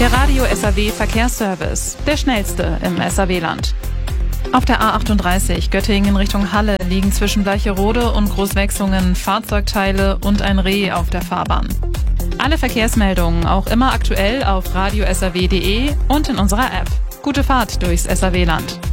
Der Radio SAW Verkehrsservice, der schnellste im SAW-Land. Auf der A38 Göttingen Richtung Halle liegen zwischen Bleicherode und Großwechslungen Fahrzeugteile und ein Reh auf der Fahrbahn. Alle Verkehrsmeldungen auch immer aktuell auf radiosaw.de und in unserer App. Gute Fahrt durchs SAW-Land.